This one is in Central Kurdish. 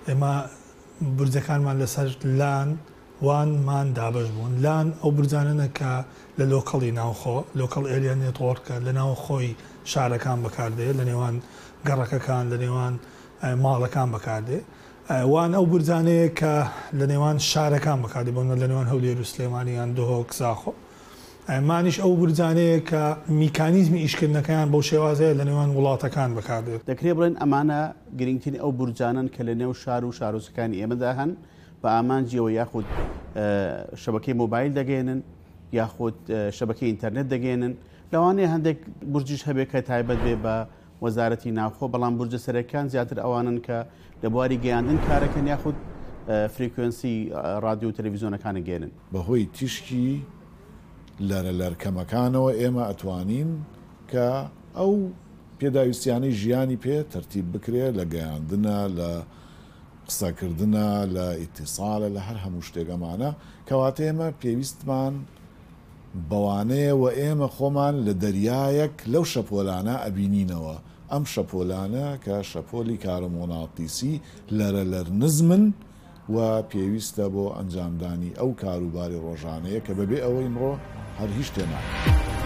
ئێمە برجەکانمان لەسەر لان وانمان دابش بوون لان ئەو برجانە کە لە لۆکەڵی ناوخۆ لۆکەڵ ئێریا نێتۆرکە لە ناو خۆی شارەکان بەکاردێت لە نێوان گەڕەکەکان لە نێوان ماڵەکان بەکاردێ وان ئەو برجانەیە کە لە نێوان شارەکان بەکاردێ بۆن لە نێوان هەولێر و سلێمانیان دۆهۆک زاخۆ مانیش ئەو برجانەیە کە میکانیزمی ئیشکردنەکەیان بەو شێوازەیە لە نێوان وڵاتەکان بەکاردێت دەکرێت بڵێن ئەمانە گرنگترین ئەو برجانن کە لە نێو شار و شارۆچەکانی ئێمەدا هەن بە ئامانجیەوە یاخود شەبکەی مۆبایل دەگەێنن یاخود شەبکەی ئینتەرنێت دەگەێنن لەوانەیە هەندێک برجیش هەبێت کە تایبەت بێ بە وەزارەتی ناوخۆ بەڵام برجە سەرەکیان زیاتر ئەوانن کە لە بواری گەیاندن کارەکەن یاخود فریکوێنسی رادیۆ و تەلەڤیزیۆنەکانە گێنن بەهۆی تیشکی لەرە لەرکەمەکانەوە ئێمە ئەتوانین کە ئەو پێداویستیانەی ژیانی پێ تەرتیب بکرێت لە گەیاندنە لە قسەکردنە لە ئیتیساڵە لە هەر هەموو شتێکەمانە کەواتە ئێمە پێویستمان بەوانەیە و ئێمە خۆمان لە دەریایەک لەو شەپۆلانە ئەبینینەوە ئەم شەپۆلانە کە شەپۆلی کارەمۆناڵتیسی لەرە لەرنزمن و پێویستە بۆ ئەنجامدانی ئەو کاروباری ڕۆژانەیە کە بەبێ ئەوەی ئمڕۆ هەر هیچ تێناکە.